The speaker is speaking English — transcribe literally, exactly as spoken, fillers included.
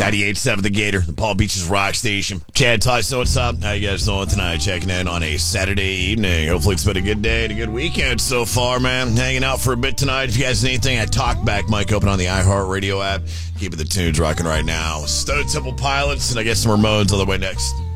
ninety-eight point seven The Gator, the Palm Beaches Rock Station. Chad Tyson, what's up? How you guys doing tonight? Checking in on a Saturday evening. Hopefully it's been a good day and a good weekend so far, man. Hanging out for a bit tonight. If you guys need anything, I talk back mic open on the iHeartRadio app. Keeping the tunes rocking right now. Stone Temple Pilots, and I guess some Ramones on the way next.